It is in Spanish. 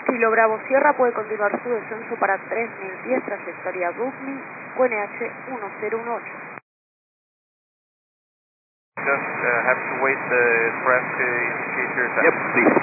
Kilo Bravo Sierra puede continuar su descenso para 3010, trayectoria Brooklyn, QNH 1018. Just have to wait the press to indicate your time. Yep, please.